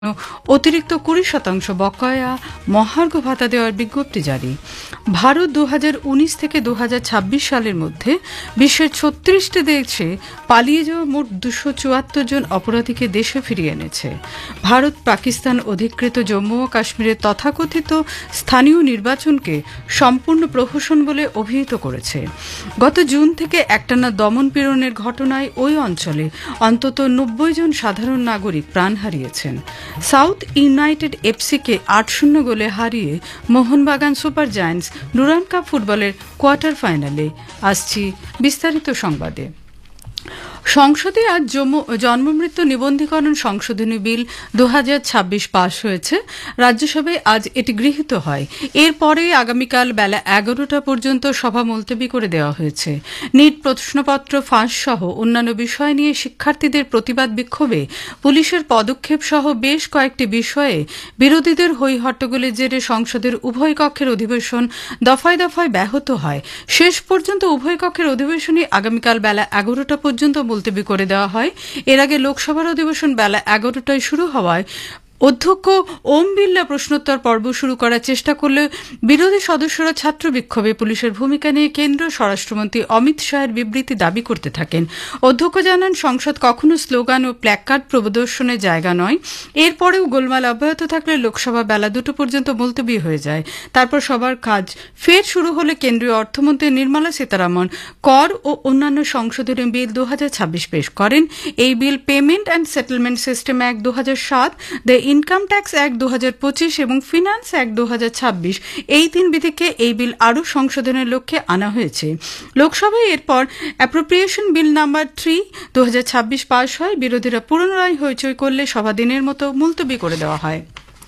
অতিরিক্ত 20% বকেয়া মহার্ঘ ভাতা দেওয়ার বিজ্ঞপ্তি জারি। ভারত 2019 থেকে 2026 সালের মধ্যে বিশ্বের 36টি দেশে পালিয়ে যাওয়া মোট 274 জন অপরাধীকে দেশে ফিরিয়ে এনেছে। ভারত পাকিস্তান অধিকৃত জম্মু ও কাশ্মীরের তথাকথিত স্থানীয় নির্বাচনকে সম্পূর্ণ প্রহসন বলে অভিহিত করেছে। গত জুন থেকে একটানা দমন পীড়নের ঘটনায় ওই অঞ্চলে অন্তত 90 জন সাধারণ নাগরিক প্রাণ হারিয়েছেন। সাউথ ইউনাইটেড এফসিকে 8-0 গোলে হারিয়ে Mohun Bagan super giants Durand cup ফুটবলের কোয়ার্টার ফাইনালে। আসছি বিস্তারিত সংবাদে। সংসদে আজ জন্মমৃত্যু নিবন্ধীকরণ সংশোধনী বিল 2026 পাশ হয়েছে। রাজ্যসভায় আজ এটি গৃহীত হয়। এরপরে আগামীকাল বেলা 11টা পর্যন্ত সভা মুলতবি করে দেওয়া হয়েছে। নিট প্রশ্নপত্র ফাঁস সহ অন্যান্য বিষয় নিয়ে শিক্ষার্থীদের প্রতিবাদ বিক্ষোভে পুলিশের পদক্ষেপ সহ বেশ কয়েকটি বিষয়ে বিরোধীদের হৈ হট্টগোলের জেরে সংসদের উভয় কক্ষের অধিবেশন দফায় দফায় ব্যাহত হয়। শেষ পর্যন্ত উভয় কক্ষের অধিবেশনই আগামীকাল বেলা 11টা পর্যন্ত মুলতবি করে দেওয়া হয়। এর আগে লোকসভার অধিবেশন বেলা 11টায় শুরু হওয়ায় অধ্যক্ষ ওম বিড়লা প্রশ্নোত্তর পর্ব শুরু করার চেষ্টা করলে বিরোধী সদস্যরা ছাত্র বিক্ষোভে পুলিশের ভূমিকা নিয়ে কেন্দ্রীয় স্বরাষ্ট্রমন্ত্রী অমিত শাহের বিবৃতি দাবি করতে থাকেন। অধ্যক্ষ জানান, সংসদ কখনো স্লোগান ও প্ল্যাকার্ড প্রদর্শনের জায়গা নয়। এরপরেও গোলমাল অব্যাহত থাকলে লোকসভা বেলা 2টো পর্যন্ত মুলতবি হয়ে যায়। তারপর সবার কাজ ফের শুরু হলে কেন্দ্রীয় অর্থমন্ত্রী নির্মলা সীতারামন কর ও অন্যান্য সংশোধনী বিল 2026 পেশ করেন। এই bill payment and settlement system act 2007, income tax act 2025 এবং ফিনান্স অ্যাক্ট 2026 এই 3 বিধিকে এই বিল আরও সংশোধনের লক্ষ্যে আনা হয়েছে। লোকসভায় এরপর অ্যাপ্রোপ্রিয়েশন বিল নাম্বার 3 2026 পাশ হয়। বিরোধীরা পুনরায় হইচই করলে সভা দিনের মতো মুলতবি করে দেওয়া হয়।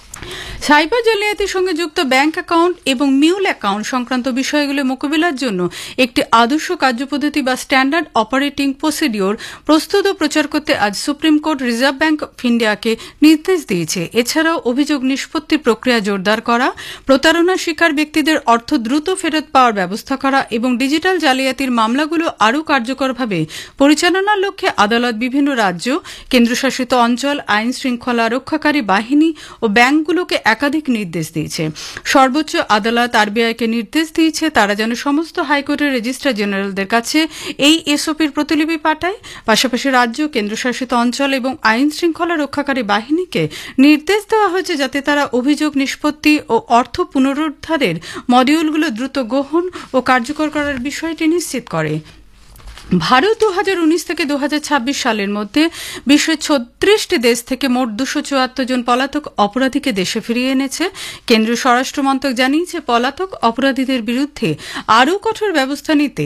সাইবার জালিয়াতির সঙ্গে যুক্ত ব্যাংক অ্যাকাউন্ট এবং মিউল অ্যাকাউন্ট সংক্রান্ত বিষয়গুলো মোকাবিলার জন্য একটি আদর্শ কার্যপদ্ধতি বা স্ট্যান্ডার্ড অপারেটিং প্রসিডিওর প্রস্তুত ও প্রচার করতে আজ supreme court reserve bank of ইন্ডিয়াকে নির্দেশ দিয়েছে। এছাড়াও অভিযোগ নিষ্পত্তি প্রক্রিয়া জোরদার করা, প্রতারণা শিকার ব্যক্তিদের অর্থ দ্রুত ফেরত পাওয়ার ব্যবস্থা করা এবং ডিজিটাল জালিয়াতির মামলাগুলো আরও কার্যকরভাবে পরিচালনার লক্ষ্যে আদালত বিভিন্ন রাজ্য, কেন্দ্রশাসিত অঞ্চল, আইন শৃঙ্খলা রক্ষাকারী বাহিনী ও ব্যাংকগুলোকে একাধিক নির্দেশ দিয়েছে। সর্বোচ্চ আদালত আরবিআইকে নির্দেশ দিয়েছে তারা যেন সমস্ত হাইকোর্টের রেজিস্ট্রার জেনারেলদের কাছে এই এসওপির প্রতিলিপি পাঠায়। পাশাপাশি রাজ্য, কেন্দ্রশাসিত অঞ্চল এবং আইন শৃঙ্খলা রক্ষাকারী বাহিনীকে নির্দেশ দেওয়া হয়েছে যাতে তারা অভিযোগ নিষ্পত্তি ও অর্থ পুনরুদ্ধারের মডিউলগুলো দ্রুত গ্রহণ ও কার্যকর করার বিষয়টি নিশ্চিত করে। ভারত 2019 থেকে 2026 সালের মধ্যে বিশ্বের 36টি দেশ থেকে মোট 274 জন পলাতক অপরাধীকে দেশে ফিরিয়ে এনেছে। কেন্দ্রীয় স্বরাষ্ট্র মন্ত্রক জানিয়েছে, পলাতক অপরাধীদের বিরুদ্ধে আরও কঠোর ব্যবস্থা নিতে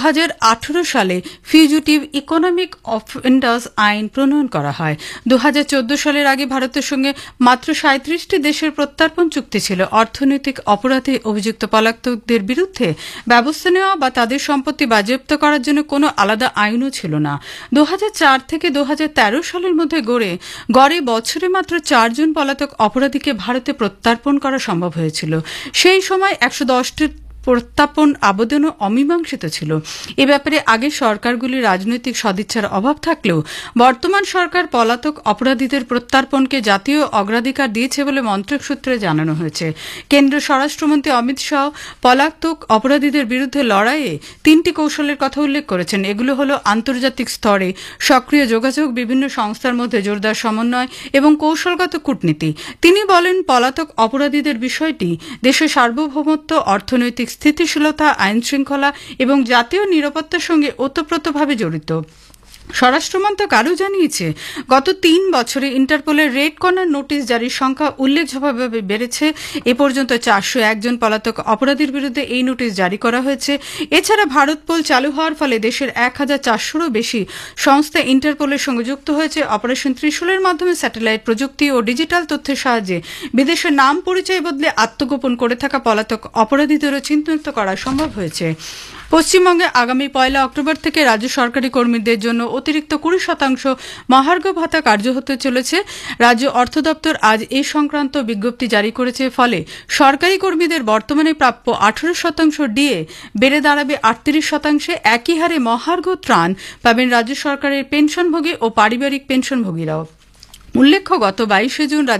2018 সালে ফিউজিটিভ ইকোনমিক অফেন্ডার্স আইন প্রণয়ন করা হয়। 2014 সালের আগে ভারতের সঙ্গে মাত্র 37টি দেশের প্রত্যর্পণ চুক্তি ছিল। অর্থনৈতিক অপরাধে অভিযুক্ত পলাতকদের বিরুদ্ধে ব্যবস্থা নেওয়া বা তাদের সম্পত্তি বাজেয়াপ্ত করার জন্য কোনো আলাদা আইনও ছিল না। 2004 থেকে 2013 সালের মধ্যে গড়ে বছরে মাত্র 4 জন পলাতক অপরাধীকে ভারতে প্রত্যর্পণ করা সম্ভব হয়েছিল। সেই সময় 110টি প্রত্যর্পণ আবেদনও অমীমাংসিত ছিল। এ ব্যাপারে আগের সরকারগুলির রাজনৈতিক সদিচ্ছার অভাব থাকলেও বর্তমান সরকার পলাতক অপরাধীদের প্রত্যর্পণকে জাতীয় অগ্রাধিকার দিয়েছে বলে মন্ত্রক সূত্রে জানানো হয়েছে। কেন্দ্রীয় স্বরাষ্ট্রমন্ত্রী অমিত শাহ পলাতক অপরাধীদের বিরুদ্ধে লড়াইয়ে 3টি কৌশলের কথা উল্লেখ করেছেন। এগুলো হলো আন্তর্জাতিক স্তরে সক্রিয় যোগাযোগ, বিভিন্ন সংস্থার মধ্যে জোরদার সমন্বয় এবং কৌশলগত কূটনীতি। তিনি বলেন, পলাতক অপরাধীদের বিষয়টি দেশের সার্বভৌমত্ব, অর্থনৈতিক স্থিতিশীলতা, আইন শৃঙ্খলা এবং জাতীয় নিরাপত্তার সঙ্গে ওতপ্রোতভাবে জড়িত। স্বরাষ্ট্রমন্ত্রক আরও জানিয়েছে, গত 3 বছরে ইন্টারপোলের রেড কর্নার নোটিশ জারির সংখ্যা উল্লেখযোগ্যভাবে বেড়েছে। এ পর্যন্ত 401 জন পলাতক অপরাধীর বিরুদ্ধে এই নোটিশ জারি করা হয়েছে। এছাড়া ভারতপোল চালু হওয়ার ফলে দেশের 1400-রও বেশি সংস্থা ইন্টারপোলের সঙ্গে যুক্ত হয়েছে। অপারেশন ত্রিশূলের মাধ্যমে স্যাটেলাইট প্রযুক্তি ও ডিজিটাল তথ্যের সাহায্যে বিদেশের নাম পরিচয় বদলে আত্মগোপন করে থাকা পলাতক অপরাধীদেরও চিহ্নিত করা সম্ভব হয়েছে। পশ্চিমবঙ্গে আগামী 1 অক্টোবর থেকে রাজ্য সরকারি কর্মীদের জন্য অতিরিক্ত 20% মহার্ঘ ভাতা কার্য হতে চলেছে। রাজ্য অর্থ দপ্তর আজ এই সংক্রান্ত বিজ্ঞপ্তি জারি করেছে। ফলে সরকারি কর্মীদের বর্তমানে প্রাপ্য 18% ডিএ বেড়ে দাঁড়াবে 38%। একই হারে মহার্ঘ ত্রাণ পাবেন রাজ্য সরকারের পেনশনভোগী ও পারিবারিক পেনশনভোগীরাও। উল্লেখ্য গত 22শে জুন